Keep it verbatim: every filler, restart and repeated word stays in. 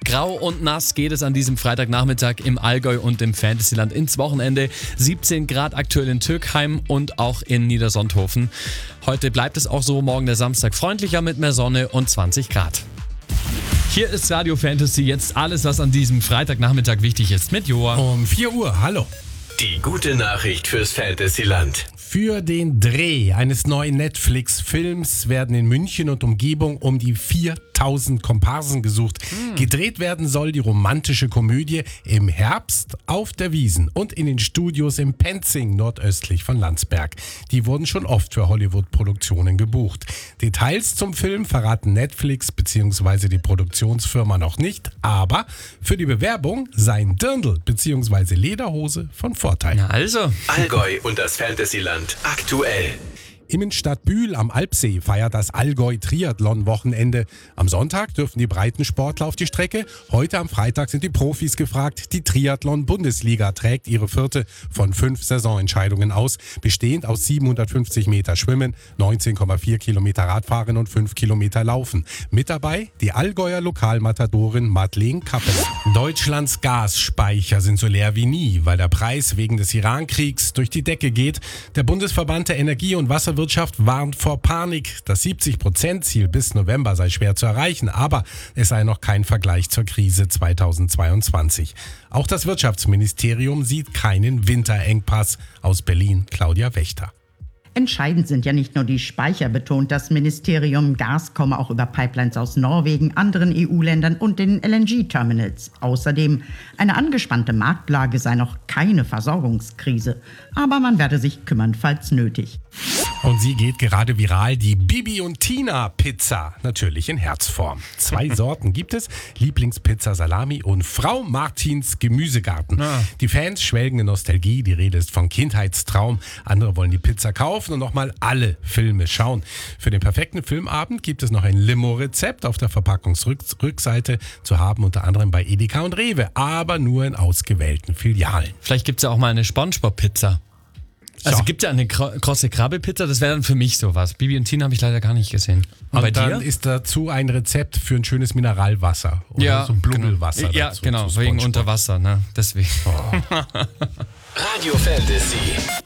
Grau und nass geht es an diesem Freitagnachmittag im Allgäu und im Fantasyland ins Wochenende. siebzehn Grad aktuell in Türkheim und auch in Niedersonthofen. Heute bleibt es auch so, morgen der Samstag freundlicher mit mehr Sonne und zwanzig Grad. Hier ist Radio Fantasy, jetzt alles, was an diesem Freitagnachmittag wichtig ist, mit Joa. Um vier Uhr, hallo. Die gute Nachricht fürs Fantasyland. Für den Dreh eines neuen Netflix-Films werden in München und Umgebung um die viertausend Komparsen gesucht. Hm. Gedreht werden soll die romantische Komödie im Herbst auf der Wiesn und in den Studios in Penzing, nordöstlich von Landsberg. Die wurden schon oft für Hollywood-Produktionen gebucht. Details zum Film verraten Netflix bzw. die Produktionsfirma noch nicht, aber für die Bewerbung seien Dirndl bzw. Lederhose von Vorteil. Na also. Allgäu und das Fantasyland aktuell. Immenstadt Bühl am Alpsee feiert das Allgäu-Triathlon-Wochenende. Am Sonntag dürfen die Breitensportler auf die Strecke. Heute am Freitag sind die Profis gefragt. Die Triathlon-Bundesliga trägt ihre vierte von fünf Saisonentscheidungen aus, bestehend aus siebenhundertfünfzig Meter Schwimmen, neunzehn Komma vier Kilometer Radfahren und fünf Kilometer Laufen. Mit dabei die Allgäuer Lokalmatadorin Madeleine Kappel. Deutschlands Gasspeicher sind so leer wie nie, weil der Preis wegen des Irankriegs durch die Decke geht. Der Bundesverband der Energie- und Wasser Wirtschaft warnt vor Panik. Das siebzig Prozent Ziel bis November sei schwer zu erreichen, aber es sei noch kein Vergleich zur Krise zweitausendzweiundzwanzig. Auch das Wirtschaftsministerium sieht keinen Winterengpass. Aus Berlin, Claudia Wächter. Entscheidend sind ja nicht nur die Speicher, betont das Ministerium. Gas komme auch über Pipelines aus Norwegen, anderen E U-Ländern und den L N G-Terminals. Außerdem, eine angespannte Marktlage sei noch keine Versorgungskrise. Aber man werde sich kümmern, falls nötig. Und sie geht gerade viral, die Bibi und Tina Pizza, natürlich in Herzform. Zwei Sorten gibt es, Lieblingspizza Salami und Frau Martins Gemüsegarten. Ah. Die Fans schwelgen in Nostalgie, die Rede ist von Kindheitstraum. Andere wollen die Pizza kaufen und nochmal alle Filme schauen. Für den perfekten Filmabend gibt es noch ein Limo-Rezept auf der Verpackungsrückseite zu haben, unter anderem bei Edeka und Rewe, aber nur in ausgewählten Filialen. Vielleicht gibt es ja auch mal eine SpongeBob-Pizza. Also Ja. gibt es ja eine krosse Krabbe-Pizza, das wäre dann für mich sowas. Bibi und Tina habe ich leider gar nicht gesehen. Und, Und bei dann dir? ist dazu ein Rezept für ein schönes Mineralwasser oder Ja, so ein Blubbelwasser. Genau. Ja, dazu, genau, zu wegen SpongeBob. unter Wasser, ne? Deswegen. Radio Fantasy.